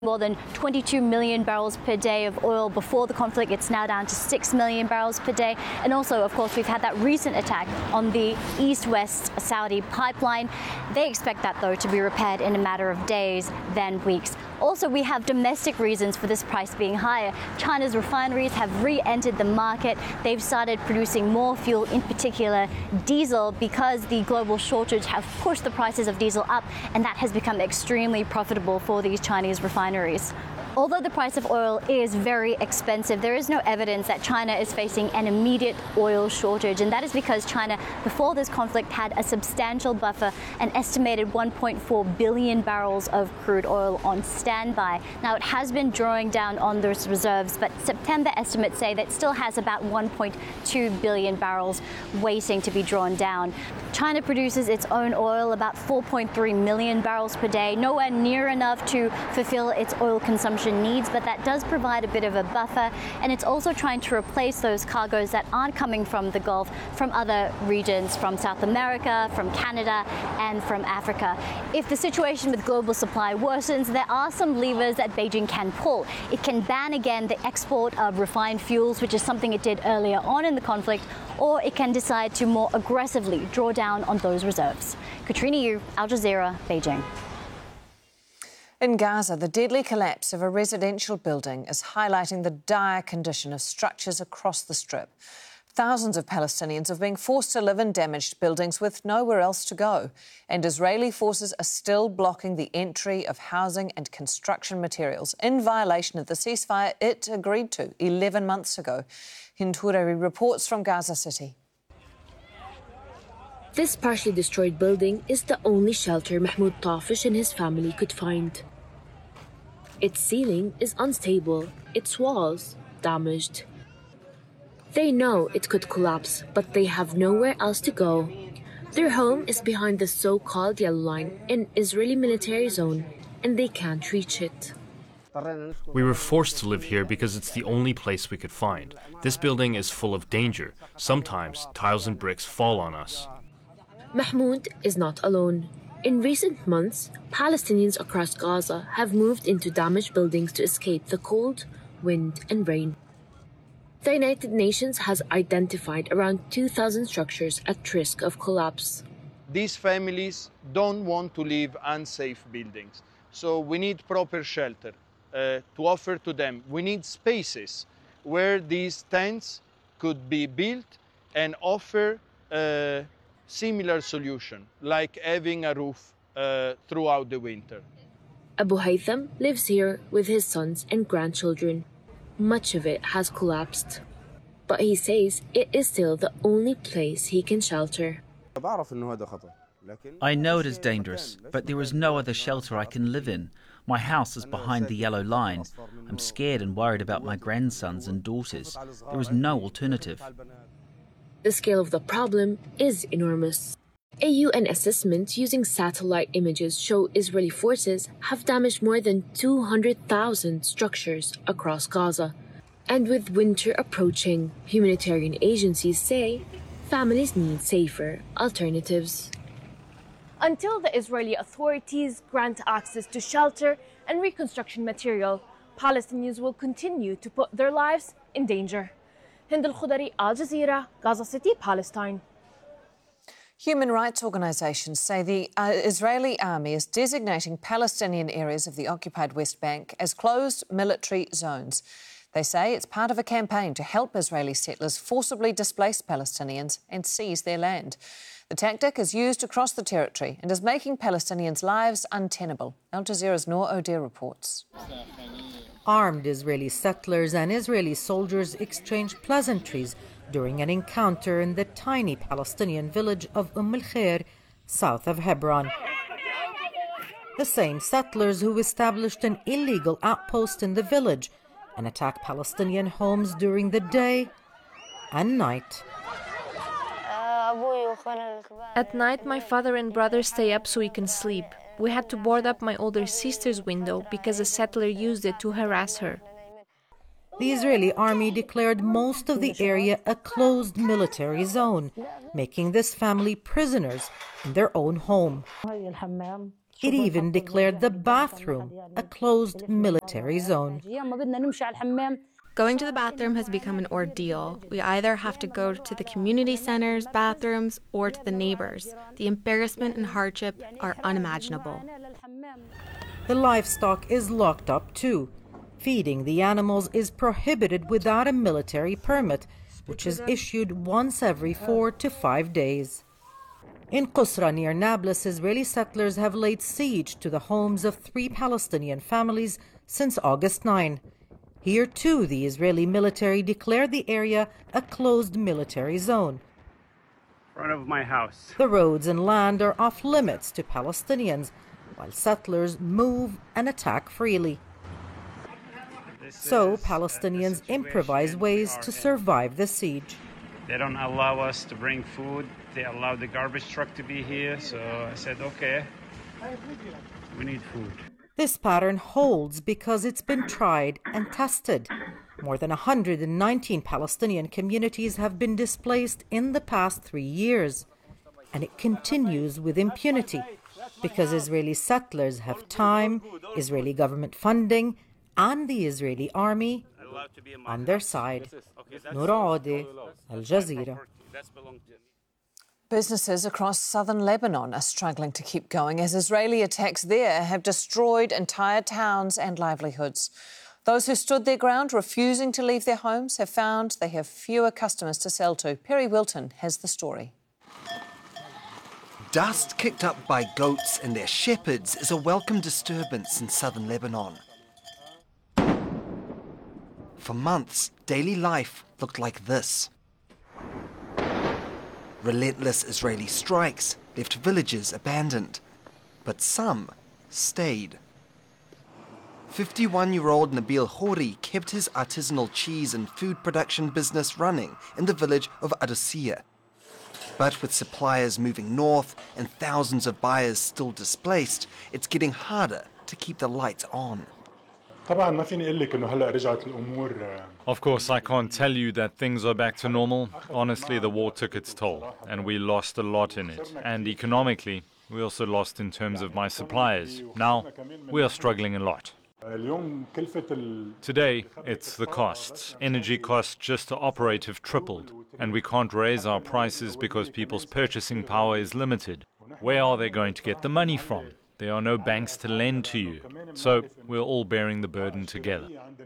More than 22 million barrels per day of oil before the conflict. It's now down to 6 million barrels per day. And also, of course, we've had that recent attack on the east-west Saudi pipeline. They expect that, though, to be repaired in a matter of days than weeks. Also, we have domestic reasons for this price being higher. China's refineries have re-entered the market. They've started producing more fuel, in particular diesel, because the global shortage have pushed the prices of diesel up, and that has become extremely profitable for these Chinese refineries. Although the price of oil is very expensive, there is no evidence that China is facing an immediate oil shortage, and that is because China, before this conflict, had a substantial buffer, an estimated 1.4 billion barrels of crude oil on standby. Now, it has been drawing down on those reserves, but September estimates say that it still has about 1.2 billion barrels waiting to be drawn down. China produces its own oil, about 4.3 million barrels per day, nowhere near enough to fulfill its oil consumption needs, but that does provide a bit of a buffer, and it's also trying to replace those cargoes that aren't coming from the Gulf, from other regions, from South America, from Canada, and from Africa. If the situation with global supply worsens, there are some levers that Beijing can pull. It can ban again the export of refined fuels, which is something it did earlier on in the conflict, or it can decide to more aggressively draw down on those reserves. Katrina Yu, Al Jazeera, Beijing. In Gaza, the deadly collapse of a residential building is highlighting the dire condition of structures across the Strip. Thousands of Palestinians are being forced to live in damaged buildings with nowhere else to go, and Israeli forces are still blocking the entry of housing and construction materials in violation of the ceasefire it agreed to 11 months ago. Hind Houreiri reports from Gaza City. This partially destroyed building is the only shelter Mahmoud Tafish and his family could find. Its ceiling is unstable, its walls damaged. They know it could collapse, but they have nowhere else to go. Their home is behind the so-called Yellow Line, an Israeli military zone, and they can't reach it. We were forced to live here because it's the only place we could find. This building is full of danger. Sometimes tiles and bricks fall on us. Mahmoud is not alone. In recent months, Palestinians across Gaza have moved into damaged buildings to escape the cold, wind, and rain. The United Nations has identified around 2,000 structures at risk of collapse. These families don't want to live in unsafe buildings, so we need proper shelter to offer to them. We need spaces where these tents could be built and offer similar solution, like having a roof throughout the winter. Abu Haytham lives here with his sons and grandchildren. Much of it has collapsed, but he says it is still the only place he can shelter. I know it is dangerous, but there is no other shelter I can live in. My house is behind the Yellow Line. I'm scared and worried about my grandsons and daughters. There is no alternative. The scale of the problem is enormous. A UN assessment using satellite images show Israeli forces have damaged more than 200,000 structures across Gaza. And with winter approaching, humanitarian agencies say families need safer alternatives. Until the Israeli authorities grant access to shelter and reconstruction material, Palestinians will continue to put their lives in danger. Hind Al-Houreiri, Al Jazeera, Gaza City, Palestine. Human rights organisations say the Israeli army is designating Palestinian areas of the occupied West Bank as closed military zones. They say it's part of a campaign to help Israeli settlers forcibly displace Palestinians and seize their land. The tactic is used across the territory and is making Palestinians' lives untenable. Al Jazeera's Noor O'Dea reports. Armed Israeli settlers and Israeli soldiers exchanged pleasantries during an encounter in the tiny Palestinian village of al-Khair, south of Hebron. The same settlers who established an illegal outpost in the village and attacked Palestinian homes during the day and night. At night, my father and brother stay up so we can sleep. We had to board up my older sister's window because a settler used it to harass her. The Israeli army declared most of the area a closed military zone, making this family prisoners in their own home. It even declared the bathroom a closed military zone. Going to the bathroom has become an ordeal. We either have to go to the community center's bathrooms or to the neighbors. The embarrassment and hardship are unimaginable. The livestock is locked up too. Feeding the animals is prohibited without a military permit, which is issued once every 4 to 5 days. In Qusra near Nablus, Israeli settlers have laid siege to the homes of 3 Palestinian families since August 9. Here too, the Israeli military declared the area a closed military zone. Front of my house. The roads and land are off limits to Palestinians, while settlers move and attack freely. So Palestinians improvise ways to survive the siege. They don't allow us to bring food. They allow the garbage truck to be here. So I said, okay, we need food. This pattern holds because it's been tried and tested. More than 119 Palestinian communities have been displaced in the past 3 years. And it continues with impunity because Israeli settlers have time, Israeli government funding, and the Israeli army on their side. Noura Ode, Al Jazeera. Businesses across southern Lebanon are struggling to keep going as Israeli attacks there have destroyed entire towns and livelihoods. Those who stood their ground, refusing to leave their homes, have found they have fewer customers to sell to. Perry Wilton has the story. Dust kicked up by goats and their shepherds is a welcome disturbance in southern Lebanon. For months, daily life looked like this. Relentless Israeli strikes left villages abandoned, but some stayed. 51-year-old Nabil Houri kept his artisanal cheese and food production business running in the village of Adousiya. But with suppliers moving north and thousands of buyers still displaced, it's getting harder to keep the lights on. Of course, I can't tell you that things are back to normal. Honestly, the war took its toll, and we lost a lot in it. And economically, we also lost in terms of my suppliers. Now, we are struggling a lot. Today, it's the costs. Energy costs just to operate have tripled, and we can't raise our prices because people's purchasing power is limited. Where are they going to get the money from? There are no banks to lend to you, so we're all bearing the burden together.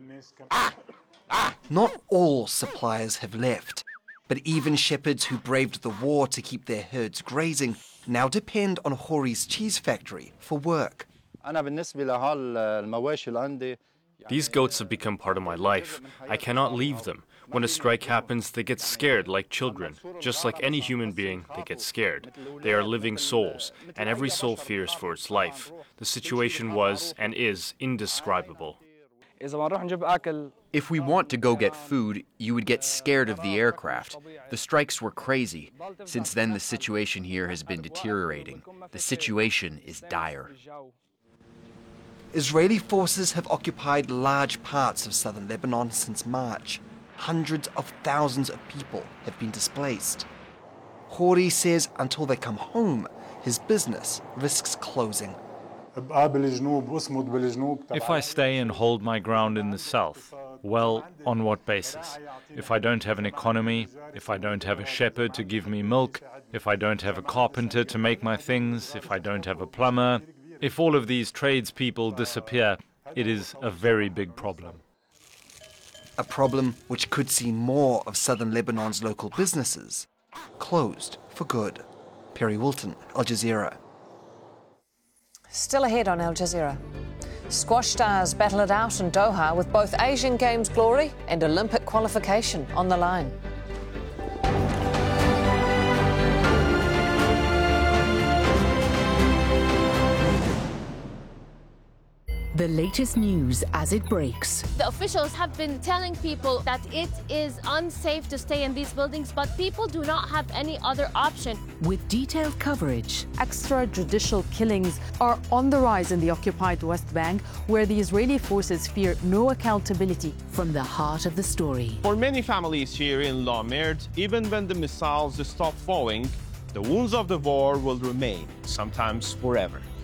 Not all suppliers have left, but even shepherds who braved the war to keep their herds grazing now depend on Houri's cheese factory for work. These goats have become part of my life. I cannot leave them. When a strike happens, they get scared like children. Just like any human being, they get scared. They are living souls, and every soul fears for its life. The situation was and is indescribable. If we want to go get food, you would get scared of the aircraft. The strikes were crazy. Since then, the situation here has been deteriorating. The situation is dire. Israeli forces have occupied large parts of southern Lebanon since March. Hundreds of thousands of people have been displaced. Houri says until they come home, his business risks closing. If I stay and hold my ground in the south, well, on what basis? If I don't have an economy, if I don't have a shepherd to give me milk, if I don't have a carpenter to make my things, if I don't have a plumber, if all of these tradespeople disappear, it is a very big problem. A problem which could see more of southern Lebanon's local businesses closed for good. Perry Wilton, Al Jazeera. Still ahead on Al Jazeera. Squash stars battle it out in Doha with both Asian Games glory and Olympic qualification on the line. The latest news as it breaks. The officials have been telling people that it is unsafe to stay in these buildings, but people do not have any other option. With detailed coverage. Extrajudicial killings are on the rise in the occupied West Bank, where the Israeli forces fear no accountability. From the heart of the story. For many families here in La Merde, even when the missiles stop falling, the wounds of the war will remain, sometimes forever.